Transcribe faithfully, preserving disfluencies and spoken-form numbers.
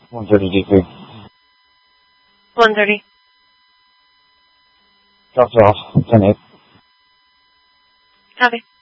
one thirty D three. one thirty. Dropped off. ten eight. Copy.